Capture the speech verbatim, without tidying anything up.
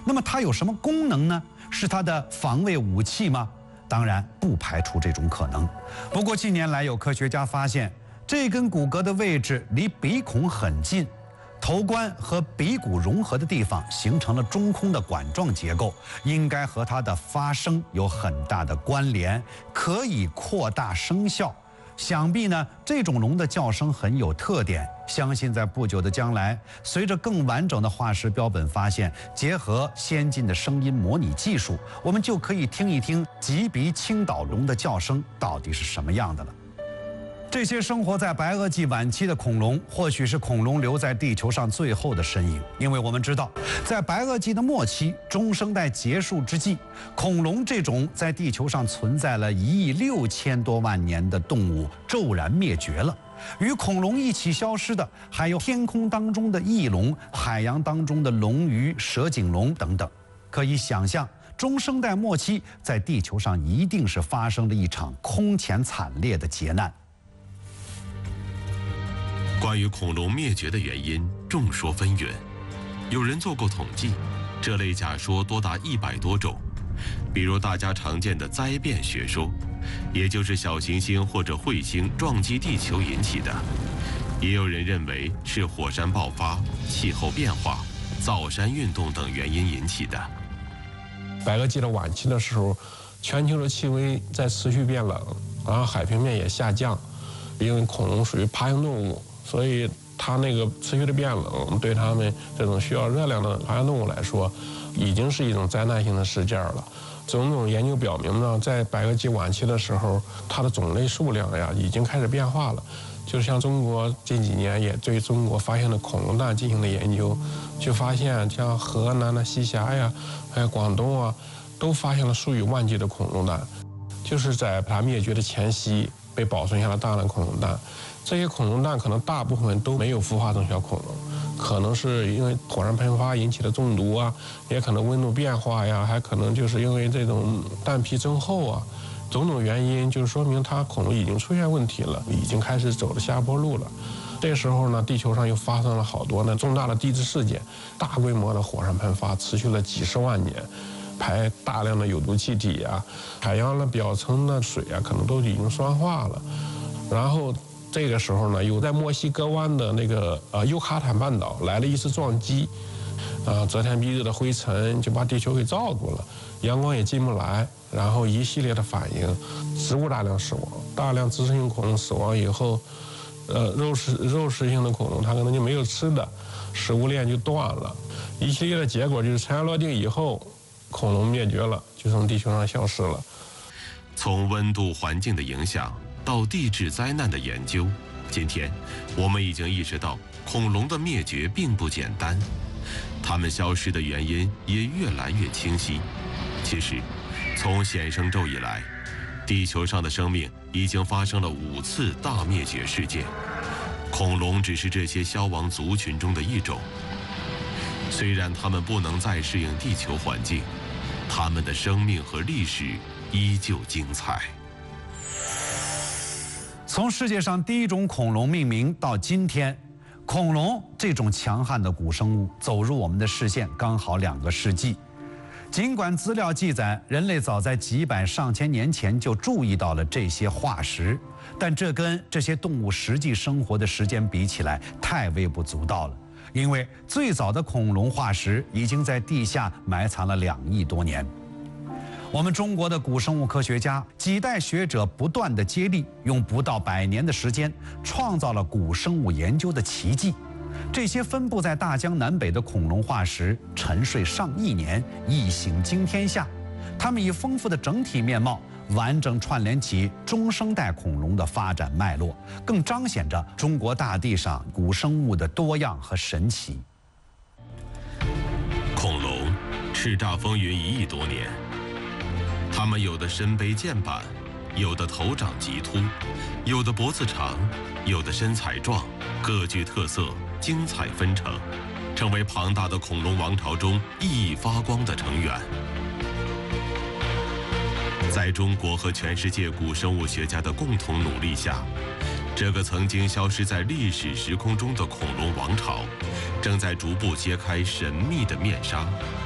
那么它有什么功能呢？是它的防卫武器吗？当然不排除这种可能。不过近年来有科学家发现，这根骨骼的位置离鼻孔很近，头冠和鼻骨融合的地方形成了中空的管状结构，应该和它的发声有很大的关联，可以扩大声效。想必呢，这种龙的叫声很有特点。相信在不久的将来，随着更完整的化石标本发现，结合先进的声音模拟技术，我们就可以听一听棘鼻青岛龙的叫声到底是什么样的了。这些生活在白垩纪晚期的恐龙，或许是恐龙留在地球上最后的身影。因为我们知道，在白垩纪的末期，中生代结束之际，恐龙这种在地球上存在了一亿六千多万年的动物骤然灭绝了。与恐龙一起消失的，还有天空当中的翼龙、海洋当中的龙鱼、蛇颈龙等等。可以想象，中生代末期在地球上一定是发生了一场空前惨烈的劫难。 关于恐龙灭绝的原因，众说纷纭。有人做过统计，这类假说多达一百多种。比如大家常见的灾变学说，也就是小行星或者彗星撞击地球引起的。也有人认为是火山爆发、气候变化、造山运动等原因引起的。 白垩纪的晚期的时候，全球的气温在持续变冷，然后海平面也下降。因为恐龙属于爬行动物，所以它那个持续的变冷，对它们这种需要热量的爬行动物来说，已经是一种灾难性的事件了。种种研究表明呢，在白垩纪晚期的时候，它的种类数量呀已经开始变化了。就像中国这几年也对中国发现的恐龙蛋进行了研究，就发现像河南的西峡呀，还有广东啊，都发现了数以万计的恐龙蛋，就是在它灭绝的前夕被保存下了大量恐龙蛋。这些恐龙蛋可能大部分都没有孵化成小恐龙，可能是因为火山喷发引起的中毒啊，也可能温度变化呀，还可能就是因为这种蛋皮增厚啊，种种原因就是说明它恐龙已经出现问题了，已经开始走了下坡路了。这时候呢，地球上又发生了好多呢重大的地质事件，大规模的火山喷发持续了几十万年，排大量的有毒气体啊，海洋的表层的水啊可能都已经酸化了。然后这个时候呢，又在墨西哥湾的那个呃尤卡坦半岛来了一次撞击，啊、呃，遮天蔽日的灰尘就把地球给罩住了，阳光也进不来，然后一系列的反应，植物大量死亡，大量植食性恐龙死亡以后，呃，肉食肉食性的恐龙它可能就没有吃的，食物链就断了，一系列的结果就是尘埃落定以后，恐龙灭绝了，就从地球上消失了。 从温度环境的影响到地质灾难的研究，今天我们已经意识到恐龙的灭绝并不简单，它们消失的原因也越来越清晰。其实从显生宙以来，地球上的生命已经发生了五次大灭绝事件，恐龙只是这些消亡族群中的一种。虽然它们不能再适应地球环境，它们的生命和历史依旧精彩。 从世界上第一种恐龙命名到今天，恐龙这种强悍的古生物走入我们的视线刚好两个世纪。尽管资料记载人类早在几百上千年前就注意到了这些化石，但这跟这些动物实际生活的时间比起来太微不足道了。因为最早的恐龙化石已经在地下埋藏了两亿多年。我们中国的古生物科学家几代学者不断的接力，用不到百年的时间，创造了古生物研究的奇迹。这些分布在大江南北的恐龙化石沉睡上亿年，一醒惊天下。它们以丰富的整体面貌，完整串联起中生代恐龙的发展脉络，更彰显着中国大地上古生物的多样和神奇。 恐龙叱咤风云一亿多年，它们有的身背剑板，有的头长棘突，有的脖子长，有的身材壮，各具特色，精彩纷呈，成为庞大的恐龙王朝中熠熠发光的成员。在中国和全世界古生物学家的共同努力下，这个曾经消失在历史时空中的恐龙王朝，正在逐步揭开神秘的面纱。